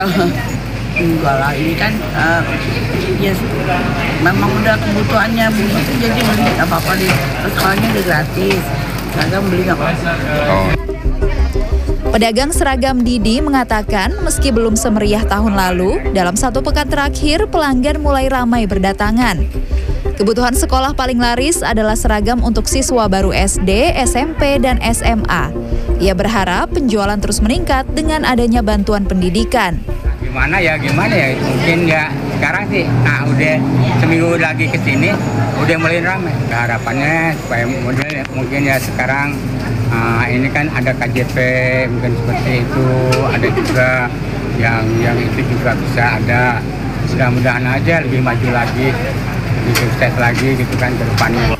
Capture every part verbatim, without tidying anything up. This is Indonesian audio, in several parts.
Enggak lah, ini kan uh, ya memang udah kebutuhannya begitu, jadi beli apa-apa di sekolahnya udah gratis. Seragam beli nggak apa-apa. Oh. Pedagang seragam Didi mengatakan meski belum semeriah tahun lalu, dalam satu pekan terakhir pelanggan mulai ramai berdatangan. Kebutuhan sekolah paling laris adalah seragam untuk siswa baru S D, S M P, dan S M A. Ia berharap penjualan terus meningkat dengan adanya bantuan pendidikan. Gimana ya, gimana ya, mungkin ya sekarang sih, nah udah seminggu lagi ke sini, udah mulai ramai. Harapannya supaya model mungkin ya sekarang uh, ini kan ada K J P, mungkin seperti itu, ada juga yang yang itu juga bisa ada. Mudah-mudahan aja lebih maju lagi, lebih sukses lagi gitu kan ke depannya.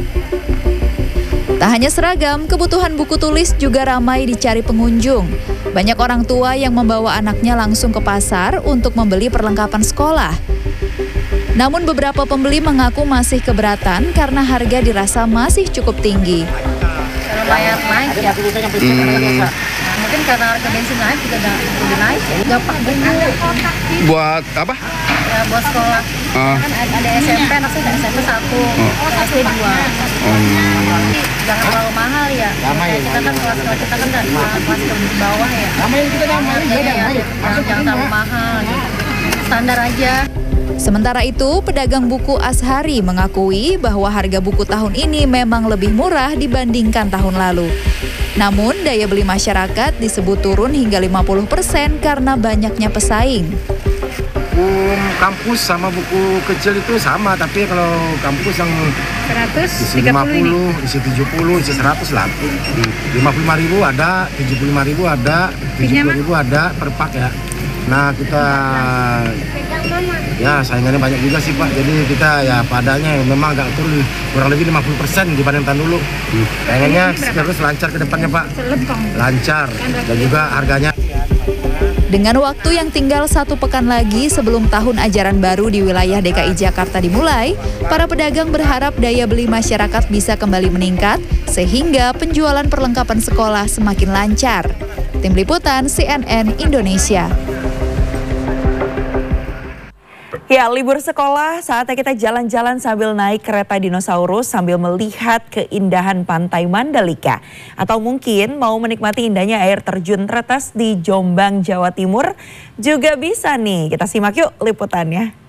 Tak hanya seragam, kebutuhan buku tulis juga ramai dicari pengunjung. Banyak orang tua yang membawa anaknya langsung ke pasar untuk membeli perlengkapan sekolah. Namun beberapa pembeli mengaku masih keberatan karena harga dirasa masih cukup tinggi. Lumayan naik ya. Hmm. Mungkin karena harga bensin naik juga udah udah naik ya. Gampang bener. Buat apa? Ya buat sekolah. Uh. Kan ada S M P, anak saya ada S M P satu, uh. S D dua. Um. Jangan terlalu mahal ya. Kayak kita kan kelas kita kan dari kelas ke bawah ya. Iya ya. Jangan terlalu mahal gitu. Standar aja. Sementara itu, pedagang buku Ashari mengakui bahwa harga buku tahun ini memang lebih murah dibandingkan tahun lalu. Namun, daya beli masyarakat disebut turun hingga lima puluh persen karena banyaknya pesaing. Buku kampus sama buku kecil itu sama, tapi kalau kampus yang seratus, isi lima puluh, isi tujuh puluh, isi seratus lah. lima puluh lima ribu ada, tujuh puluh lima ribu ada, tujuh puluh ribu ada per pak ya. Nah kita ya saingannya banyak juga sih Pak, jadi kita ya padanya memang agak turun kurang lebih lima puluh persen dibanding tahun dulu. Pengennya terus lancar ke depannya Pak, lancar dan juga harganya. Dengan waktu yang tinggal satu pekan lagi sebelum tahun ajaran baru di wilayah D K I Jakarta dimulai, para pedagang berharap daya beli masyarakat bisa kembali meningkat sehingga penjualan perlengkapan sekolah semakin lancar. Tim Liputan C N N Indonesia. Ya, libur sekolah, saatnya kita jalan-jalan sambil naik kereta dinosaurus sambil melihat keindahan pantai Mandalika. Atau mungkin mau menikmati indahnya air terjun Tretes di Jombang, Jawa Timur juga bisa nih. Kita simak yuk liputannya.